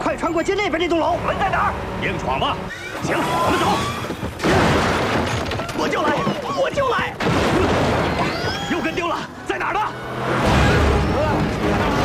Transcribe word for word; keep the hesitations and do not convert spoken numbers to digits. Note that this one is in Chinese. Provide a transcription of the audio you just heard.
快穿过街那边那栋楼。 门在哪儿？硬闯吧。行，我们走。